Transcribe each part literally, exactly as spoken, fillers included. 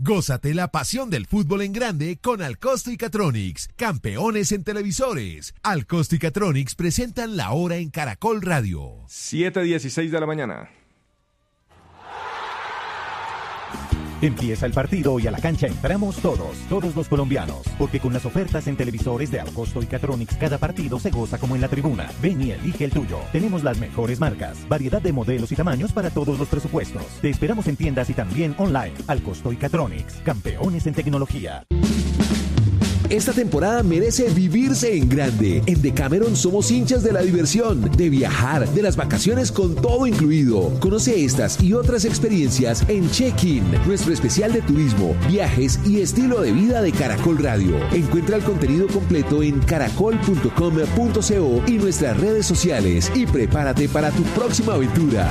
Gózate la pasión del fútbol en grande con Alcosto y Catronics, campeones en televisores. Alcosto y Catronics presentan La Hora en Caracol Radio. siete dieciséis de la mañana. Empieza el partido y a la cancha entramos todos, todos los colombianos, porque con las ofertas en televisores de Alcosto y Catronics cada partido se goza como en la tribuna. Ven y elige el tuyo. Tenemos las mejores marcas, variedad de modelos y tamaños para todos los presupuestos. Te esperamos en tiendas y también online. Alcosto y Catronics, campeones en tecnología. Esta temporada merece vivirse en grande. En Decameron somos hinchas de la diversión, de viajar, de las vacaciones con todo incluido. Conoce estas y otras experiencias en Check-in, nuestro especial de turismo, viajes y estilo de vida de Caracol Radio. Encuentra el contenido completo en caracol punto com punto co y nuestras redes sociales y prepárate para tu próxima aventura.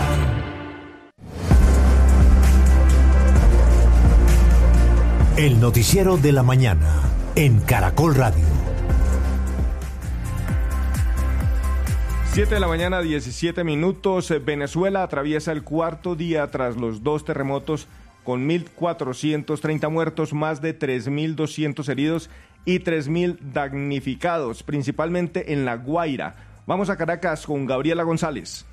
El noticiero de la mañana en Caracol Radio. siete de la mañana, diecisiete minutos. Venezuela atraviesa el cuarto día tras los dos terremotos con mil cuatrocientos treinta muertos, más de tres mil doscientos heridos y tres mil damnificados, principalmente en La Guaira. Vamos a Caracas con Gabriela González.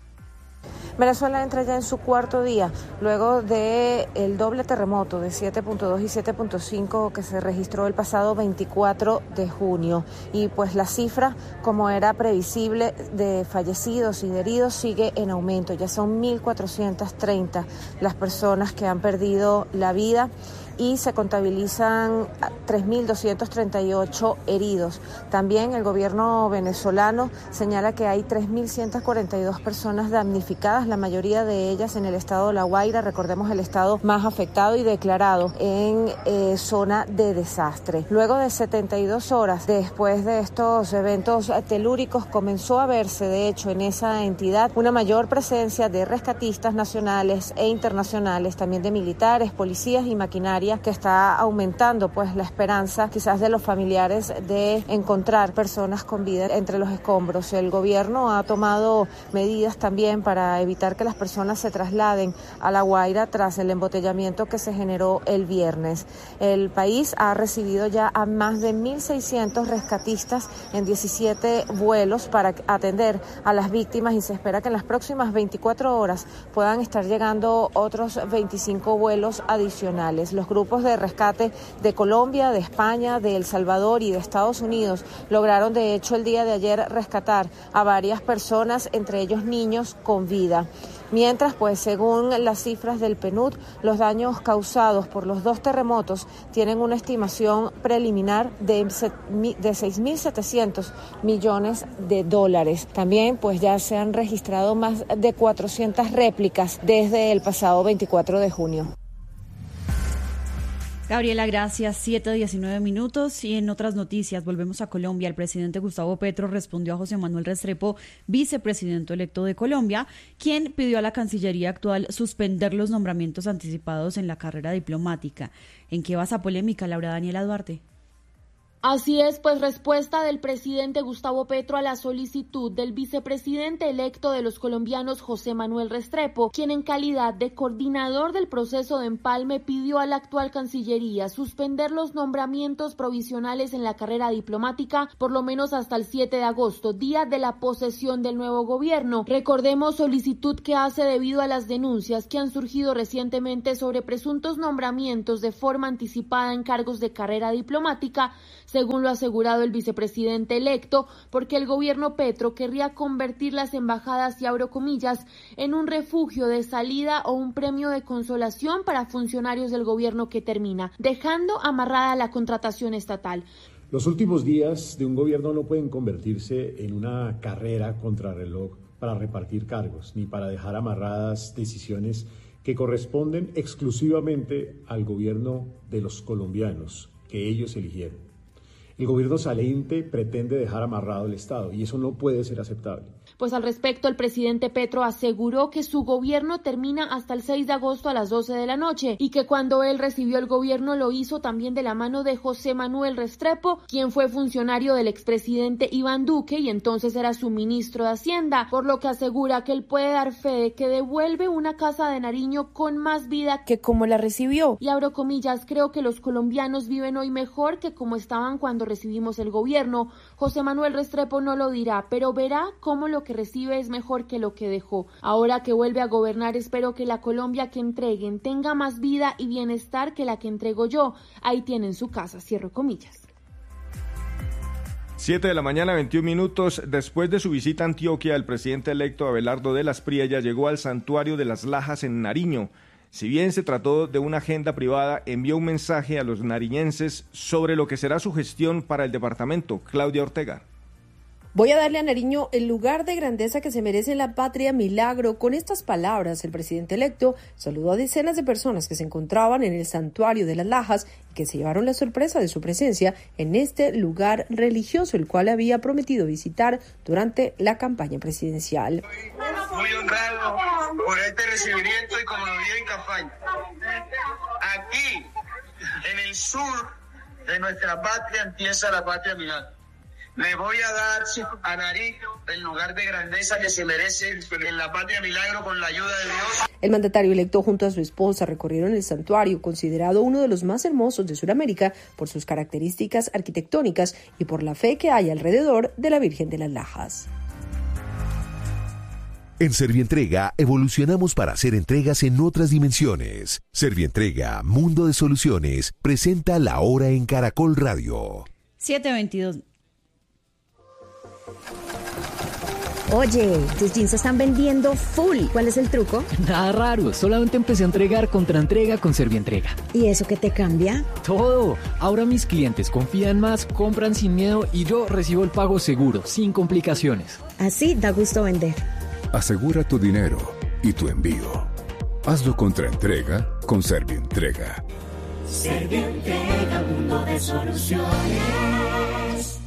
Venezuela entra ya en su cuarto día, luego del doble terremoto de siete punto dos y siete punto cinco que se registró el pasado veinticuatro de junio. Y pues la cifra, como era previsible, de fallecidos y de heridos sigue en aumento. Ya son mil cuatrocientos treinta las personas que han perdido la vida y se contabilizan tres mil doscientos treinta y ocho heridos. También el gobierno venezolano señala que hay tres mil ciento cuarenta y dos personas damnificadas, la mayoría de ellas en el estado de La Guaira, recordemos el estado más afectado y declarado en eh, zona de desastre. Luego de setenta y dos horas después de estos eventos telúricos, comenzó a verse, de hecho, en esa entidad una mayor presencia de rescatistas nacionales e internacionales, también de militares, policías y maquinaria, que está aumentando pues la esperanza quizás de los familiares de encontrar personas con vida entre los escombros. El gobierno ha tomado medidas también para evitar que las personas se trasladen a La Guaira tras el embotellamiento que se generó el viernes. El país ha recibido ya a más de mil seiscientos rescatistas en diecisiete vuelos para atender a las víctimas y se espera que en las próximas veinticuatro horas puedan estar llegando otros veinticinco vuelos adicionales. Los grupos de rescate de Colombia, de España, de El Salvador y de Estados Unidos lograron de hecho el día de ayer rescatar a varias personas, entre ellos niños con vida. Mientras, pues según las cifras del P N U D, los daños causados por los dos terremotos tienen una estimación preliminar de, de seis mil setecientos millones de dólares. También, pues ya se han registrado más de cuatrocientas réplicas desde el pasado veinticuatro de junio. Gabriela, gracias. siete diecinueve minutos. Y en otras noticias, volvemos a Colombia. El presidente Gustavo Petro respondió a José Manuel Restrepo, vicepresidente electo de Colombia, quien pidió a la Cancillería actual suspender los nombramientos anticipados en la carrera diplomática. ¿En qué basa polémica, Laura Daniela Duarte? Así es, pues respuesta del presidente Gustavo Petro a la solicitud del vicepresidente electo de los colombianos José Manuel Restrepo, quien en calidad de coordinador del proceso de empalme pidió a la actual Cancillería suspender los nombramientos provisionales en la carrera diplomática por lo menos hasta el siete de agosto, día de la posesión del nuevo gobierno. Recordemos solicitud que hace debido a las denuncias que han surgido recientemente sobre presuntos nombramientos de forma anticipada en cargos de carrera diplomática, según lo ha asegurado el vicepresidente electo, porque el gobierno Petro querría convertir las embajadas, y abro comillas, en un refugio de salida o un premio de consolación para funcionarios del gobierno que termina, dejando amarrada la contratación estatal. Los últimos días de un gobierno no pueden convertirse en una carrera contrarreloj para repartir cargos, ni para dejar amarradas decisiones que corresponden exclusivamente al gobierno de los colombianos, que ellos eligieron. El gobierno saliente pretende dejar amarrado el Estado y eso no puede ser aceptable. Pues al respecto, el presidente Petro aseguró que su gobierno termina hasta el seis de agosto a las doce de la noche y que cuando él recibió el gobierno lo hizo también de la mano de José Manuel Restrepo, quien fue funcionario del expresidente Iván Duque y entonces era su ministro de Hacienda, por lo que asegura que él puede dar fe de que devuelve una casa de Nariño con más vida que como la recibió. Y abro comillas, creo que los colombianos viven hoy mejor que como estaban cuando recibimos el gobierno. José Manuel Restrepo no lo dirá, pero verá cómo lo que recibe es mejor que lo que dejó. Ahora que vuelve a gobernar, espero que la Colombia que entreguen tenga más vida y bienestar que la que entrego yo. Ahí tienen su casa, cierro comillas. siete de la mañana, veintiún minutos. Después de su visita a Antioquia, el presidente electo Abelardo de las Priella llegó al santuario de las Lajas en Nariño. Si bien se trató de una agenda privada, envió un mensaje a los nariñenses sobre lo que será su gestión para el departamento. Claudia Ortega. Voy a darle a Nariño el lugar de grandeza que se merece en la patria milagro. Con estas palabras, el presidente electo saludó a decenas de personas que se encontraban en el santuario de las Lajas y que se llevaron la sorpresa de su presencia en este lugar religioso, el cual había prometido visitar durante la campaña presidencial. Muy honrado por este recibimiento y como lo dije en campaña. Aquí, en el sur de nuestra patria, empieza la patria milagro. Le voy a dar a Nariño el lugar de grandeza que se merece en la patria milagro con la ayuda de Dios. El mandatario electo junto a su esposa recorrieron el santuario, considerado uno de los más hermosos de Sudamérica por sus características arquitectónicas y por la fe que hay alrededor de la Virgen de las Lajas. En Servientrega evolucionamos para hacer entregas en otras dimensiones. Servientrega, Mundo de Soluciones, presenta La Hora en Caracol Radio. siete veintidós. Oye, tus jeans se están vendiendo full. ¿Cuál es el truco? Nada raro, solamente empecé a entregar contra entrega con Servientrega. ¿Y eso qué te cambia? Todo. Ahora mis clientes confían más, compran sin miedo y yo recibo el pago seguro, sin complicaciones. Así da gusto vender. Asegura tu dinero y tu envío. Hazlo contra entrega con Servientrega. Servientrega, mundo de soluciones.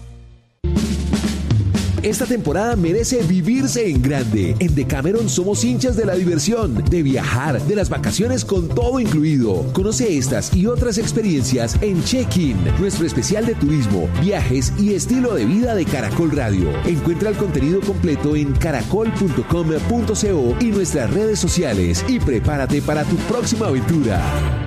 Esta temporada merece vivirse en grande. En Decameron somos hinchas de la diversión, de viajar, de las vacaciones con todo incluido. Conoce estas y otras experiencias en Check-in, nuestro especial de turismo, viajes y estilo de vida de Caracol Radio. Encuentra el contenido completo en caracol punto com punto co y nuestras redes sociales y prepárate para tu próxima aventura.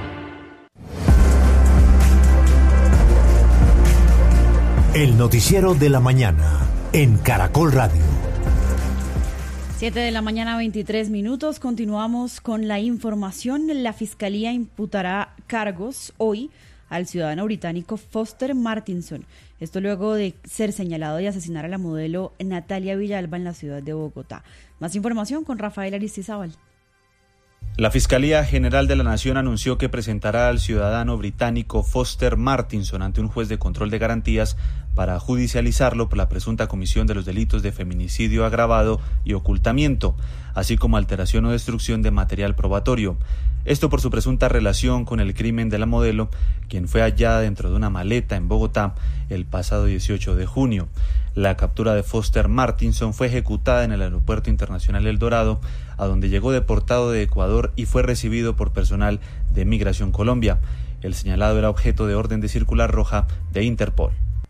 El noticiero de la mañana en Caracol Radio. siete de la mañana, veintitrés minutos. Continuamos con la información. La Fiscalía imputará cargos hoy al ciudadano británico Foster Martinson. Esto luego de ser señalado de asesinar a la modelo Natalia Villalba en la ciudad de Bogotá. Más información con Rafael Aristizábal. La Fiscalía General de la Nación anunció que presentará al ciudadano británico Foster Martinson ante un juez de control de garantías para judicializarlo por la presunta comisión de los delitos de feminicidio agravado y ocultamiento, así como alteración o destrucción de material probatorio. Esto por su presunta relación con el crimen de la modelo, quien fue hallada dentro de una maleta en Bogotá el pasado dieciocho de junio. La captura de Foster Martinson fue ejecutada en el Aeropuerto Internacional El Dorado, a donde llegó deportado de Ecuador y fue recibido por personal de Migración Colombia. El señalado era objeto de orden de circular roja de Interpol.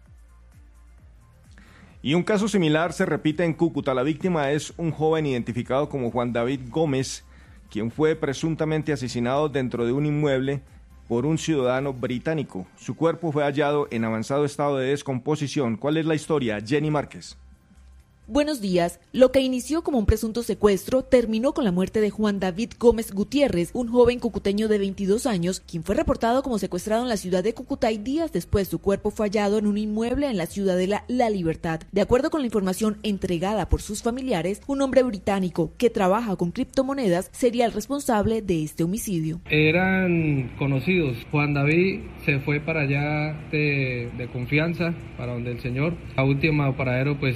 Y un caso similar se repite en Cúcuta. La víctima es un joven identificado como Juan David Gómez, quien fue presuntamente asesinado dentro de un inmueble por un ciudadano británico. Su cuerpo fue hallado en avanzado estado de descomposición. ¿Cuál es la historia? Jenny Márquez. Buenos días. Lo que inició como un presunto secuestro terminó con la muerte de Juan David Gómez Gutiérrez, un joven cucuteño de veintidós años, quien fue reportado como secuestrado en la ciudad de Cúcuta y días después su cuerpo fue hallado en un inmueble en la ciudadela La Libertad. De acuerdo con la información entregada por sus familiares, un hombre británico que trabaja con criptomonedas sería el responsable de este homicidio. Eran conocidos. Juan David se fue para allá de, de confianza, para donde el señor. A última paradero, pues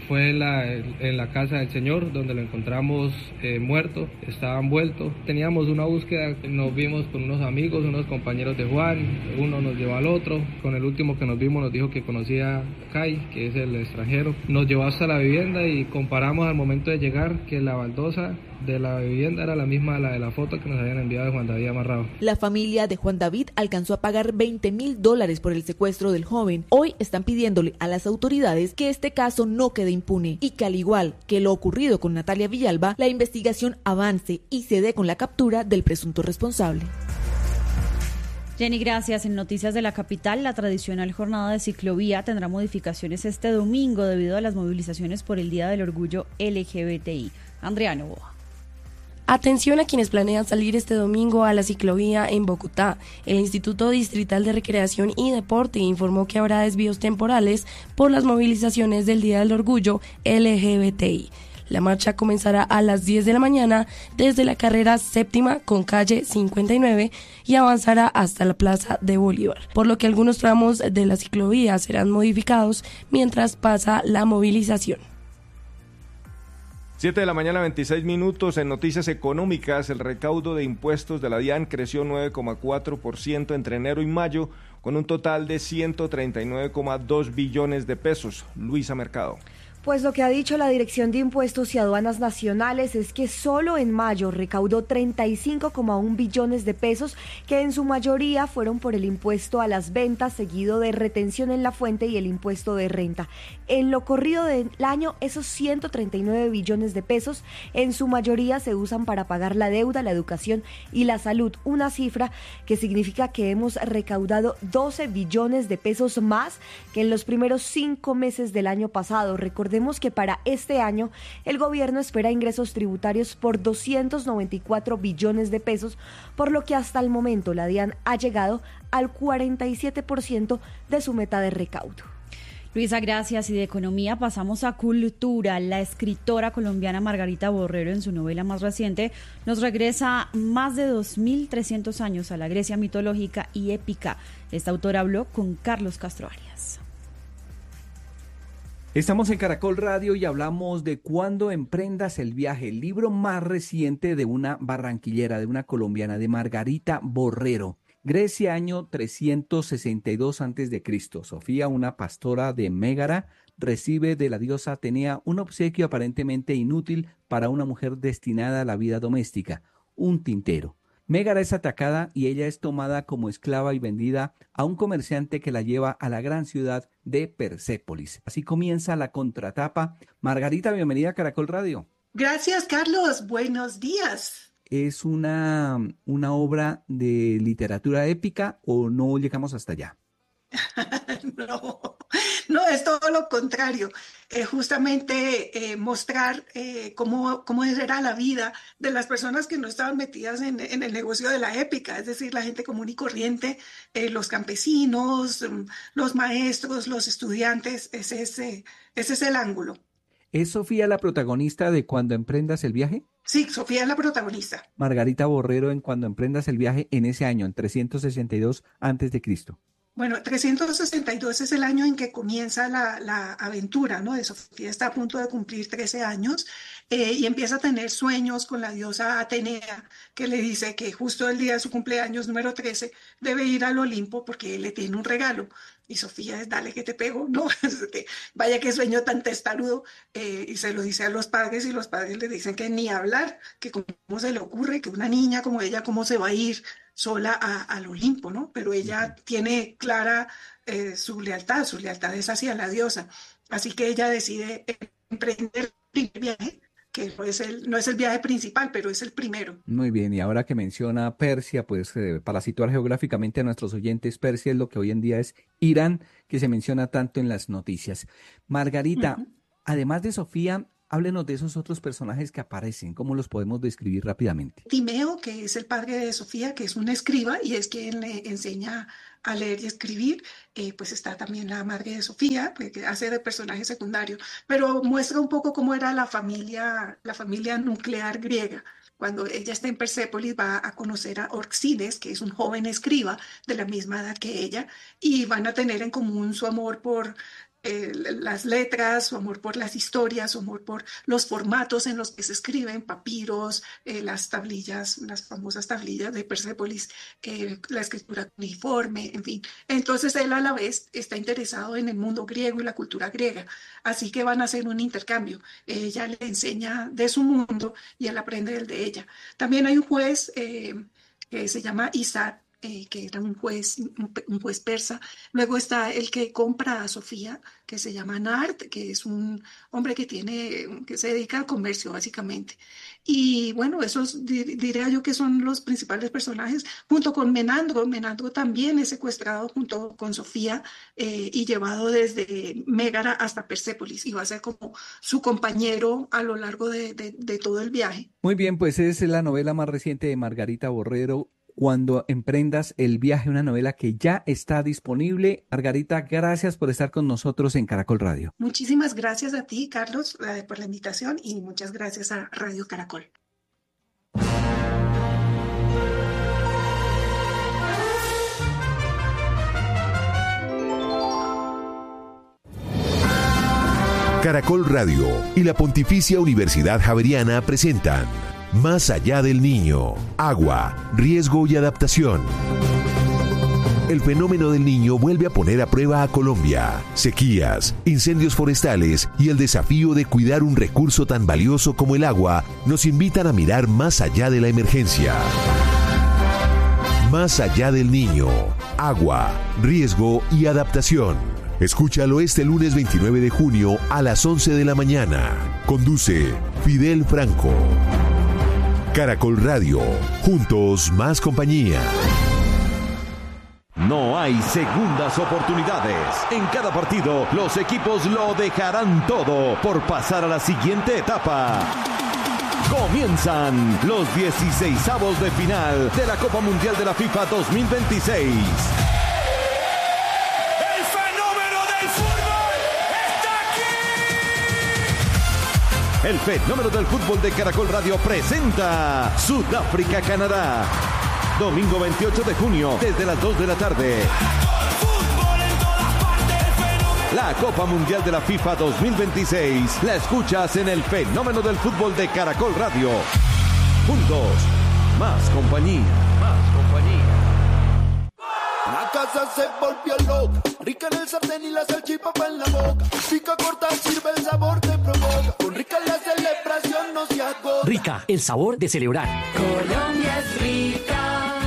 fue en la, en la casa del señor, donde lo encontramos eh, muerto, estaba envuelto. Teníamos una búsqueda, nos vimos con unos amigos, unos compañeros de Juan, uno nos llevó al otro. Con el último que nos vimos nos dijo que conocía a Kai, que es el extranjero. Nos llevó hasta la vivienda y comparamos al momento de llegar que la baldosa de la vivienda era la misma a la de la foto que nos habían enviado de Juan David amarrado. La familia de Juan David alcanzó a pagar veinte mil dólares por el secuestro del joven. Hoy están pidiéndole a las autoridades que este caso no quede impune y que, al igual que lo ocurrido con Natalia Villalba, la investigación avance y se dé con la captura del presunto responsable. Jenny, gracias. En Noticias de la Capital, la tradicional jornada de ciclovía tendrá modificaciones este domingo debido a las movilizaciones por el Día del Orgullo L G B T I. Andrea Novoa. Atención a quienes planean salir este domingo a la ciclovía en Bogotá. El Instituto Distrital de Recreación y Deporte informó que habrá desvíos temporales por las movilizaciones del Día del Orgullo L G B T I. La marcha comenzará a las diez de la mañana desde la carrera séptima con calle cincuenta y nueve y avanzará hasta la Plaza de Bolívar, por lo que algunos tramos de la ciclovía serán modificados mientras pasa la movilización. siete de la mañana, veintiséis minutos. En noticias económicas, el recaudo de impuestos de la DIAN creció nueve coma cuatro por ciento entre enero y mayo, con un total de ciento treinta y nueve coma dos billones de pesos. Luisa Mercado. Pues lo que ha dicho la Dirección de Impuestos y Aduanas Nacionales es que solo en mayo recaudó treinta y cinco coma uno billones de pesos, que en su mayoría fueron por el impuesto a las ventas, seguido de retención en la fuente y el impuesto de renta. En lo corrido del año, esos ciento treinta y nueve billones de pesos en su mayoría se usan para pagar la deuda, la educación y la salud, una cifra que significa que hemos recaudado doce billones de pesos más que en los primeros cinco meses del año pasado. Recordemos que para este año el gobierno espera ingresos tributarios por doscientos noventa y cuatro billones de pesos, por lo que hasta el momento la DIAN ha llegado al cuarenta y siete por ciento de su meta de recaudo. Luisa, gracias. Y de economía pasamos a cultura. La escritora colombiana Margarita Borrero, en su novela más reciente, nos regresa más de dos mil trescientos años a la Grecia mitológica y épica. Esta autora habló con Carlos Castro Arias. Estamos en Caracol Radio y hablamos de Cuando emprendas el viaje, el libro más reciente de una barranquillera, de una colombiana, de Margarita Borrero. Grecia, año trescientos sesenta y dos antes de Cristo. Sofía, una pastora de Mégara, recibe de la diosa Atenea un obsequio aparentemente inútil para una mujer destinada a la vida doméstica, un tintero. Mégara es atacada y ella es tomada como esclava y vendida a un comerciante que la lleva a la gran ciudad de Persépolis. Así comienza la contratapa. Margarita, bienvenida a Caracol Radio. Gracias, Carlos. Buenos días. ¿Es una, una obra de literatura épica o no llegamos hasta allá? No, no, es todo lo contrario. Eh, justamente eh, mostrar eh, cómo, cómo era la vida de las personas que no estaban metidas en, en el negocio de la épica, es decir, la gente común y corriente, eh, los campesinos, los maestros, los estudiantes. Ese es, ese es el ángulo. ¿Es Sofía la protagonista de Cuando emprendas el viaje? Sí, Sofía es la protagonista. Margarita Borrero en Cuando emprendas el viaje en ese año, en trescientos sesenta y dos antes de Cristo. Bueno, trescientos sesenta y dos es el año en que comienza la, la aventura, ¿no? De Sofía está a punto de cumplir trece años eh, y empieza a tener sueños con la diosa Atenea, que le dice que justo el día de su cumpleaños número trece debe ir al Olimpo porque él le tiene un regalo. Y Sofía es, dale que te pego, ¿no? Vaya qué sueño tan testarudo. Eh, y se lo dice a los padres y los padres le dicen que ni hablar, que cómo se le ocurre que una niña como ella, cómo se va a ir sola a, al Olimpo, ¿no? Pero ella uh-huh. tiene clara eh, su lealtad, su lealtad es hacia la diosa. Así que ella decide emprender el primer viaje, que no es, el, no es el viaje principal, pero es el primero. Muy bien, y ahora que menciona Persia, pues eh, para situar geográficamente a nuestros oyentes, Persia es lo que hoy en día es Irán, que se menciona tanto en las noticias. Margarita, uh-huh. además de Sofía, háblenos de esos otros personajes que aparecen, ¿cómo los podemos describir rápidamente? Timeo, que es el padre de Sofía, que es un escriba y es quien le enseña a leer y escribir, eh, pues está también la madre de Sofía, que hace de personaje secundario, pero muestra un poco cómo era la familia, la familia nuclear griega. Cuando ella está en Persépolis va a conocer a Orxides, que es un joven escriba de la misma edad que ella, y van a tener en común su amor por eh, las letras, su amor por las historias, su amor por los formatos en los que se escriben, papiros, eh, las tablillas, las famosas tablillas de Persépolis, eh, la escritura uniforme, en fin. Entonces él a la vez está interesado en el mundo griego y la cultura griega, así que van a hacer un intercambio. Ella le enseña de su mundo y él aprende del de ella. También hay un juez eh, que se llama Isaac, Eh, que era un juez, un juez persa. Luego está el que compra a Sofía, que se llama Nart, que es un hombre que tiene, que se dedica al comercio básicamente. Y bueno, esos diría yo que son los principales personajes, junto con Menandro. Menandro también es secuestrado junto con Sofía eh, y llevado desde Mégara hasta Persépolis, y va a ser como su compañero a lo largo de, de, de todo el viaje. Muy bien, pues es la novela más reciente de Margarita Borrero, Cuando emprendas el viaje, una novela que ya está disponible. Margarita, gracias por estar con nosotros en Caracol Radio. Muchísimas gracias a ti, Carlos, eh, por la invitación, y muchas gracias a Radio Caracol. Caracol Radio y la Pontificia Universidad Javeriana presentan Más allá del niño, agua, riesgo y adaptación. El fenómeno del niño vuelve a poner a prueba a Colombia. Sequías, incendios forestales y el desafío de cuidar un recurso tan valioso como el agua nos invitan a mirar más allá de la emergencia. Más allá del niño, agua, riesgo y adaptación. Escúchalo este lunes veintinueve de junio a las once de la mañana. Conduce Fidel Franco. Caracol Radio, juntos más compañía. No hay segundas oportunidades. En cada partido, los equipos lo dejarán todo por pasar a la siguiente etapa. Comienzan los dieciseisavos de final de la Copa Mundial de la FIFA dos mil veintiséis. El fenómeno del fútbol de Caracol Radio presenta Sudáfrica-Canadá. Domingo veintiocho de junio, desde las dos de la tarde. La Copa Mundial de la FIFA dos mil veintiséis la escuchas en el fenómeno del fútbol de Caracol Radio. Juntos, más compañía. Más compañía. La casa se volvió loca, rica en el sartén y la salchipapa en la boca. Pica corta, sirve el sabor te provoca. Con Rica la celebración no se agota. Rica, el sabor de celebrar. Colombia es rica.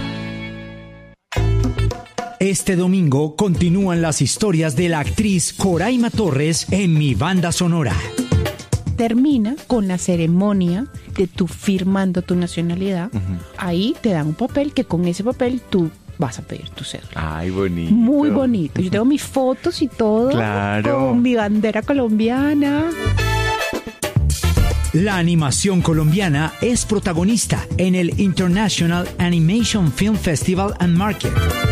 Este domingo continúan las historias de la actriz Coraima Torres en Mi Banda Sonora. Termina con la ceremonia de tú firmando tu nacionalidad. Uh-huh. Ahí te dan un papel que con ese papel tú vas a pedir tu cédula. Ay, bonito. Muy bonito. Yo tengo mis fotos y todo. Claro. Con mi bandera colombiana. La animación colombiana es protagonista en el International Animation Film Festival and Market.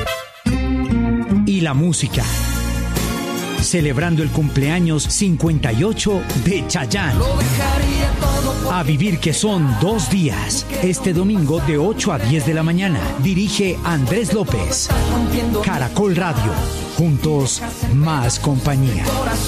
Y la música, celebrando el cumpleaños cincuenta y ocho de Chayanne. A vivir, que son dos días. Este domingo de ocho a diez de la mañana. Dirige Andrés López. Caracol Radio. Juntos, más compañía.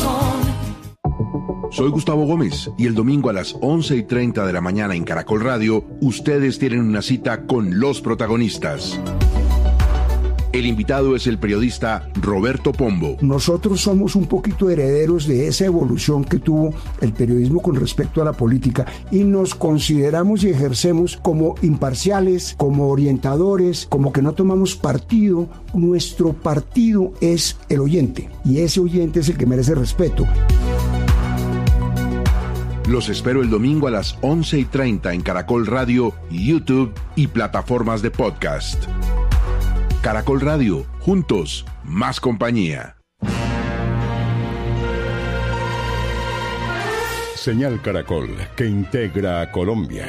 Soy Gustavo Gómez y el domingo a las once y treinta de la mañana en Caracol Radio, ustedes tienen una cita con los protagonistas. El invitado es el periodista Roberto Pombo. Nosotros somos un poquito herederos de esa evolución que tuvo el periodismo con respecto a la política y nos consideramos y ejercemos como imparciales, como orientadores, como que no tomamos partido. Nuestro partido es el oyente y ese oyente es el que merece respeto. Los espero el domingo a las once y treinta en Caracol Radio, YouTube y plataformas de podcast. Caracol Radio, juntos, más compañía. Señal Caracol, que integra a Colombia.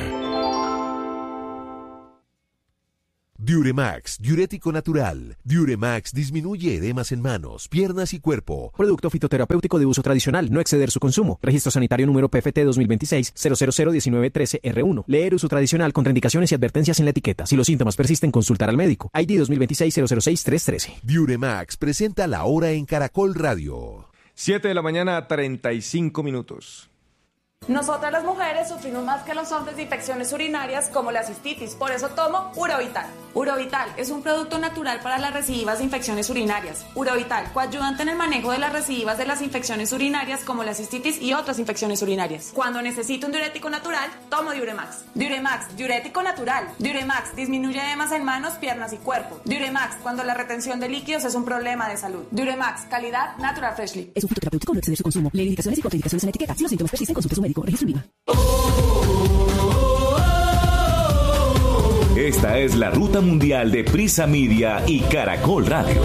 Diuremax, diurético natural. Diuremax disminuye edemas en manos, piernas y cuerpo. Producto fitoterapéutico de uso tradicional, no exceder su consumo. Registro sanitario número P F T dos mil veintiséis cero cero cero diecinueve trece R uno. Leer uso tradicional, contraindicaciones y advertencias en la etiqueta. Si los síntomas persisten, consultar al médico. I D dos mil veintiséis cero cero seis tres trece. Diuremax presenta La Hora en Caracol Radio. siete de la mañana, treinta y cinco minutos. Nosotras las mujeres sufrimos más que los hombres de infecciones urinarias como la cistitis, por eso tomo Urovital. Urovital es un producto natural para las recidivas de infecciones urinarias. Urovital, coayudante en el manejo de las recidivas de las infecciones urinarias como la cistitis y otras infecciones urinarias. Cuando necesito un diurético natural, tomo Diuremax. Diuremax, diurético natural. Diuremax disminuye edemas en manos, piernas y cuerpo. Diuremax, cuando la retención de líquidos es un problema de salud. Diuremax, calidad Natural Freshly. Es un fitoterapéutico, no exceder su consumo. Lee indicaciones y contraindicaciones en etiqueta. Si los síntomas persisten, consulte su médico. Registro IVA. Esta es la ruta mundial de Prisa Media y Caracol Radio.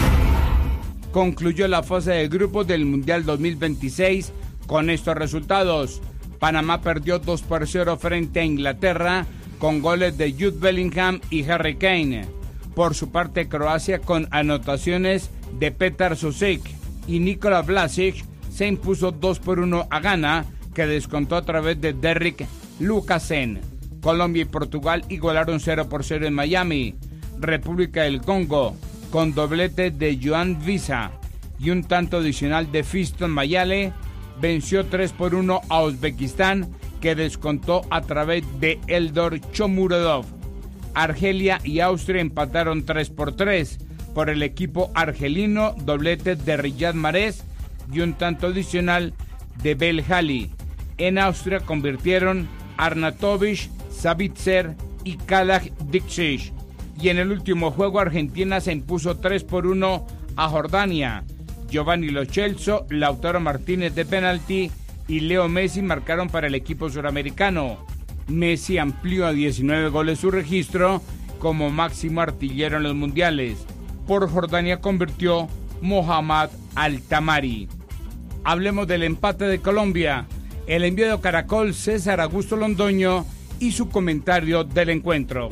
Concluyó la fase de grupos del Mundial dos mil veintiséis con estos resultados. Panamá perdió dos por cero frente a Inglaterra con goles de Jude Bellingham y Harry Kane. Por su parte, Croacia, con anotaciones de Petar Sušić y Nikola Vlasic, se impuso dos por uno a Ghana, que descontó a través de Derrick Lucasen. Colombia y Portugal igualaron cero por cero en Miami. República del Congo, con doblete de Joan Visa y un tanto adicional de Fiston Mayale, venció tres por uno a Uzbekistán, que descontó a través de Eldor Shomurodov. Argelia y Austria empataron tres por tres. Por el equipo argelino, doblete de Riyad Mahrez y un tanto adicional de Belhali. En Austria convirtieron Arnautovic, Sabitzer y Kalaj Dikšić. Y en el último juego, Argentina se impuso tres por uno a Jordania. Giovanni Lo Celso, Lautaro Martínez de penalti y Leo Messi marcaron para el equipo suramericano. Messi amplió a diecinueve goles su registro como máximo artillero en los mundiales. Por Jordania convirtió Mohamed Al-Tamari. Hablemos del empate de Colombia. El enviado Caracol, César Augusto Londoño, y su comentario del encuentro.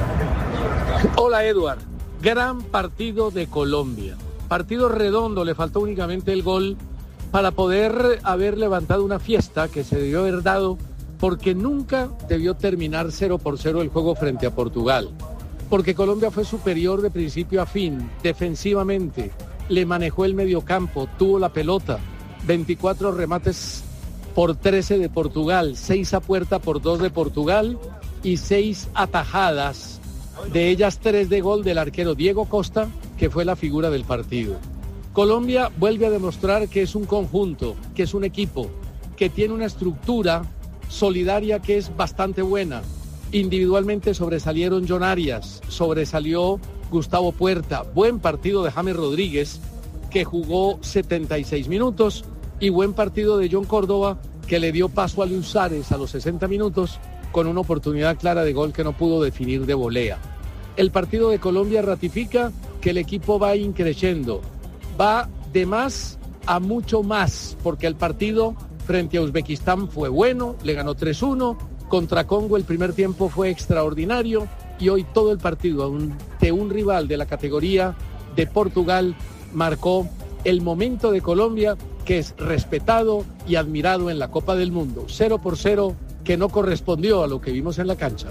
Hola, Eduard. Gran partido de Colombia. Partido redondo, le faltó únicamente el gol para poder haber levantado una fiesta que se debió haber dado, porque nunca debió terminar cero por cero el juego frente a Portugal. Porque Colombia fue superior de principio a fin, defensivamente, le manejó el mediocampo, tuvo la pelota, veinticuatro remates por trece de Portugal, seis a puerta por dos de Portugal y seis atajadas, de ellas tres de gol del arquero Diego Costa, que fue la figura del partido. Colombia vuelve a demostrar que es un conjunto, que es un equipo, que tiene una estructura solidaria que es bastante buena. Individualmente sobresalieron John Arias, sobresalió Gustavo Puerta, buen partido de James Rodríguez, que jugó setenta y seis minutos, y buen partido de John Córdoba, que le dio paso a Luis Suárez a los sesenta minutos con una oportunidad clara de gol que no pudo definir de volea. El partido de Colombia ratifica que el equipo va increciendo, va de más a mucho más, porque el partido frente a Uzbekistán fue bueno, le ganó tres uno, contra Congo el primer tiempo fue extraordinario y hoy todo el partido ante un rival de la categoría de Portugal marcó el momento de Colombia, que es respetado y admirado en la Copa del Mundo. Cero por cero, que no correspondió a lo que vimos en la cancha.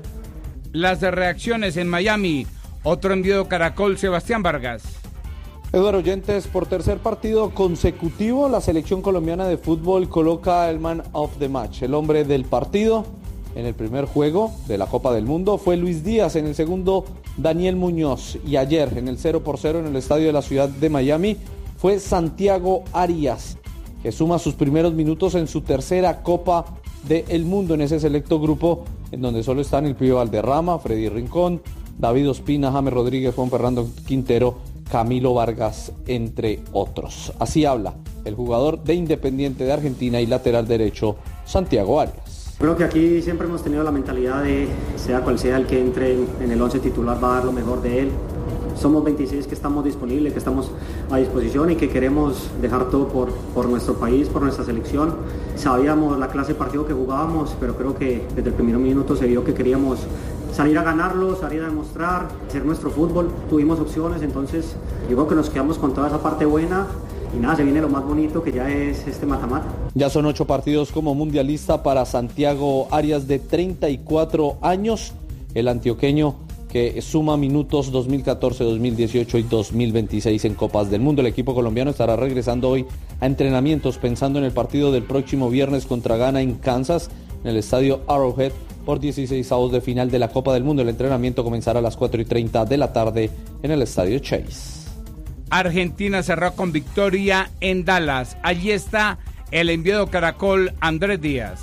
Las reacciones en Miami. Otro enviado Caracol, Sebastián Vargas. Eduardo Oyentes, por tercer partido consecutivo, la selección colombiana de fútbol coloca el man of the match, el hombre del partido. En el primer juego de la Copa del Mundo fue Luis Díaz, en el segundo Daniel Muñoz, y ayer en el cero por cero en el estadio de la ciudad de Miami fue Santiago Arias, que suma sus primeros minutos en su tercera Copa del Mundo en ese selecto grupo, en donde solo están el Pío Valderrama, Freddy Rincón, David Ospina, James Rodríguez, Juan Fernando Quintero, Camilo Vargas, entre otros. Así habla el jugador de Independiente de Argentina y lateral derecho, Santiago Arias. Creo que aquí siempre hemos tenido la mentalidad de, sea cual sea el que entre en el once titular, va a dar lo mejor de él. Somos veintiséis que estamos disponibles, que estamos a disposición y que queremos dejar todo por, por nuestro país, por nuestra selección. Sabíamos la clase de partido que jugábamos, pero creo que desde el primer minuto se vio que queríamos salir a ganarlo, salir a demostrar, hacer nuestro fútbol. Tuvimos opciones, entonces yo creo que nos quedamos con toda esa parte buena. Y nada, se viene lo más bonito, que ya es este mata-mata. Ya son ocho partidos como mundialista para Santiago Arias, de treinta y cuatro años. El antioqueño que suma minutos dos mil catorce, dos mil dieciocho y dos mil veintiséis en Copas del Mundo. El equipo colombiano estará regresando hoy a entrenamientos pensando en el partido del próximo viernes contra Ghana en Kansas, en el estadio Arrowhead, por dieciseisavos de final de la Copa del Mundo. El entrenamiento comenzará a las cuatro y treinta de la tarde en el estadio Chase. Argentina cerró con victoria en Dallas. Allí está el enviado Caracol, Andrés Díaz.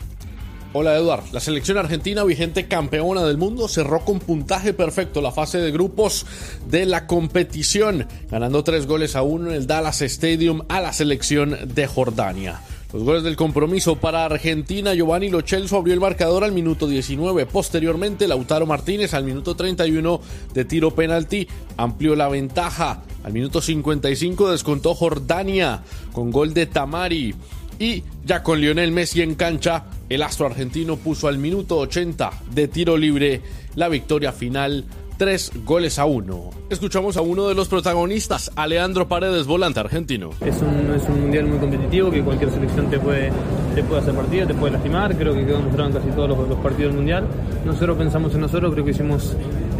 Hola Eduard, la selección argentina, vigente campeona del mundo, cerró con puntaje perfecto la fase de grupos de la competición, ganando tres goles a uno en el Dallas Stadium a la selección de Jordania. Los goles del compromiso para Argentina: Giovanni Lo Celso abrió el marcador al minuto diecinueve. Posteriormente, Lautaro Martínez al minuto treinta y uno de tiro penalti amplió la ventaja. Al minuto cincuenta y cinco descontó Jordania con gol de Tamari. Y ya con Lionel Messi en cancha, el astro argentino puso al minuto ochenta de tiro libre la victoria final, tres goles a uno. Escuchamos a uno de los protagonistas, Alejandro Paredes, volante argentino. Es un, es un mundial muy competitivo, que cualquier selección te puede, te puede hacer partido, te puede lastimar. Creo que quedó demostrado en casi todos los, los partidos del mundial. Nosotros pensamos en nosotros, creo que hicimos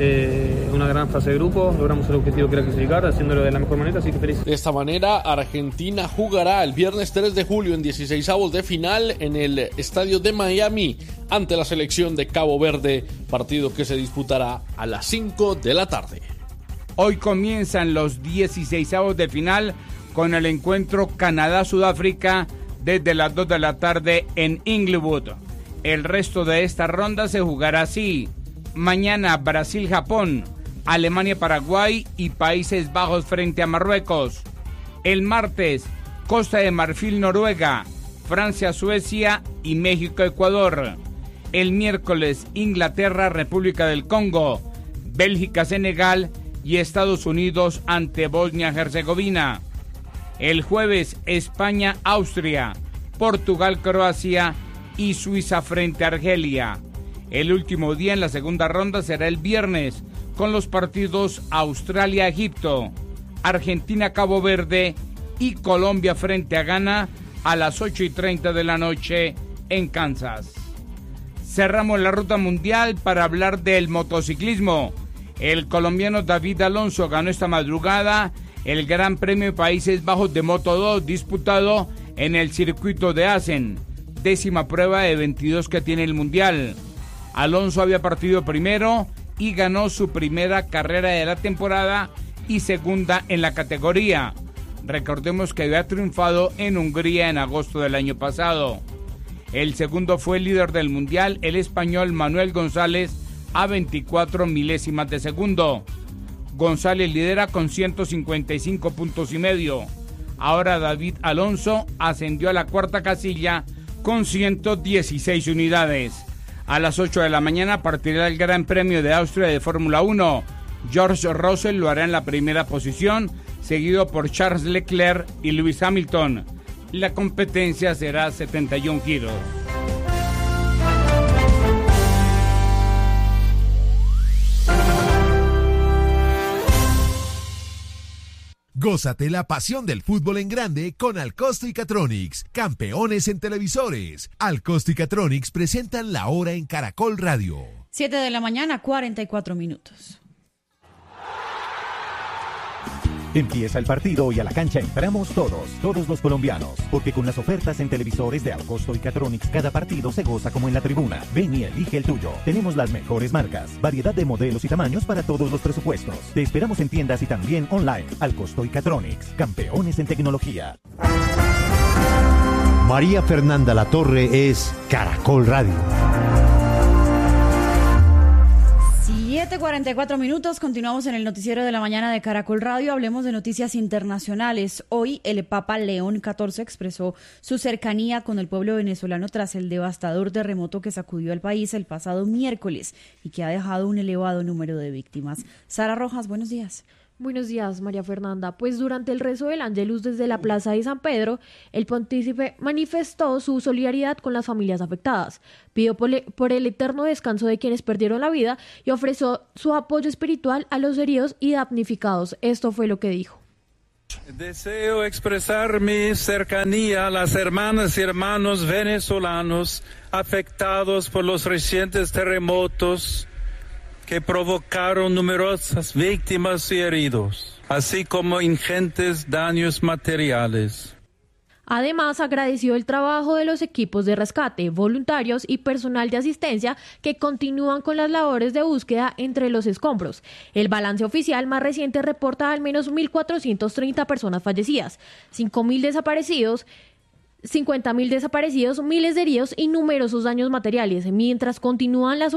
eh, una gran fase de grupo, logramos el objetivo que era clasificar, haciéndolo de la mejor manera, así que feliz. De esta manera, Argentina jugará el viernes tres de julio en dieciseisavos de final en el estadio de Miami ante la selección de Cabo Verde, partido que se disputará a las cinco de la tarde. Hoy comienzan los dieciseisavos de final con el encuentro Canadá-Sudáfrica desde las dos de la tarde en Inglewood. El resto de esta ronda se jugará así: mañana Brasil-Japón, Alemania-Paraguay y Países Bajos frente a Marruecos. El martes, Costa de Marfil-Noruega, Francia-Suecia y México-Ecuador. El miércoles, Inglaterra-República del Congo, Bélgica-Senegal y Estados Unidos ante Bosnia-Herzegovina. El jueves, España-Austria, Portugal-Croacia y Suiza frente a Argelia. El último día en la segunda ronda será el viernes, con los partidos Australia-Egipto, Argentina-Cabo Verde y Colombia frente a Ghana a las ocho y treinta de la noche en Kansas. Cerramos la ruta mundial para hablar del motociclismo. El colombiano David Alonso ganó esta madrugada el Gran Premio de Países Bajos de Moto dos disputado en el circuito de Assen, décima prueba de veintidós que tiene el mundial. Alonso había partido primero y ganó su primera carrera de la temporada y segunda en la categoría. Recordemos que había triunfado en Hungría en agosto del año pasado. El segundo fue el líder del mundial, el español Manuel González, a veinticuatro milésimas de segundo. González lidera con ciento cincuenta y cinco puntos y medio. Ahora David Alonso ascendió a la cuarta casilla con ciento dieciséis unidades. A las ocho de la mañana partirá el Gran Premio de Austria de Fórmula uno. George Russell lo hará en la primera posición, seguido por Charles Leclerc y Lewis Hamilton. La competencia será setenta y un giros. Gózate la pasión del fútbol en grande con Alcosto y Catronics, campeones en televisores. Alcosto y Catronics presentan la hora en Caracol Radio. siete de la mañana, cuarenta y cuatro minutos. Empieza el partido y a la cancha entramos todos, todos los colombianos, porque con las ofertas en televisores de Alcosto y Catronics cada partido se goza como en la tribuna. Ven y elige el tuyo. Tenemos las mejores marcas, variedad de modelos y tamaños para todos los presupuestos. Te esperamos en tiendas y también online. Alcosto y Catronics, campeones en tecnología. María Fernanda Latorre es Caracol Radio. siete cuarenta y cuatro minutos, continuamos en el noticiero de la mañana de Caracol Radio. Hablemos de noticias internacionales. Hoy el Papa León catorce expresó su cercanía con el pueblo venezolano tras el devastador terremoto que sacudió al país el pasado miércoles y que ha dejado un elevado número de víctimas. Sara Rojas, buenos días. Buenos días, María Fernanda. Pues durante el rezo del Ángelus desde la Plaza de San Pedro, el pontífice manifestó su solidaridad con las familias afectadas, pidió por el eterno descanso de quienes perdieron la vida y ofreció su apoyo espiritual a los heridos y damnificados. Esto fue lo que dijo. Deseo expresar mi cercanía a las hermanas y hermanos venezolanos afectados por los recientes terremotos que provocaron numerosas víctimas y heridos, así como ingentes daños materiales. Además, agradeció el trabajo de los equipos de rescate, voluntarios y personal de asistencia que continúan con las labores de búsqueda entre los escombros. El balance oficial más reciente reporta al menos mil cuatrocientas treinta personas fallecidas, cinco mil desaparecidos, cincuenta mil desaparecidos, miles de heridos y numerosos daños materiales, mientras continúan las